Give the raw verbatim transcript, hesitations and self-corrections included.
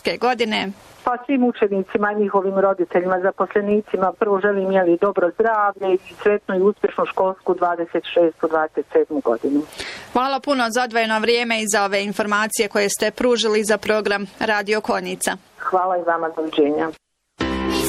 školske godine? Pa svim učenicima, njihovim roditeljima, zaposlenicima, prvo želim jeli dobro zdravlje i sretnu i uspješnu školsku dvadeset šestu dvadeset sedmu godinu. Hvala puno za odvojeno vrijeme i za ove informacije koje ste pružili za program Radio Konjica. Hvala i vama, doviđenja.